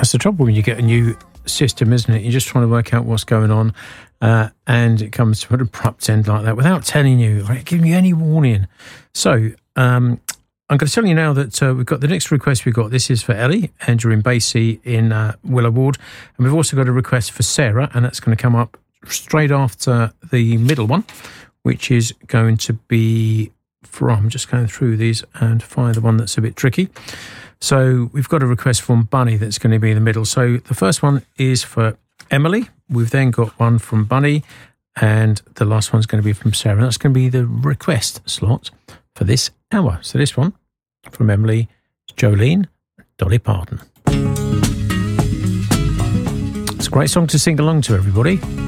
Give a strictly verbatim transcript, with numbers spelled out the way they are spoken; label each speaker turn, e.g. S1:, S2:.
S1: That's the trouble when you get a new system, isn't it? You're just trying to work out what's going on, uh, and it comes to an abrupt end like that without telling you, right, giving you any warning. So um, I'm going to tell you now that uh, we've got the next request we've got. This is for Ellie, and you're in Basie in uh, Willow Ward. And we've also got a request for Sarah, and that's going to come up straight after the middle one, which is going to be from, I'm just going through these and find the one that's a bit tricky. So we've got a request from Bunny that's going to be in the middle. So the first one is for Emily. We've then got one from Bunny, and the last one's going to be from Sarah. And that's going to be the request slot for this hour. So this one from Emily, Jolene, Dolly Parton. It's a great song to sing along to, everybody.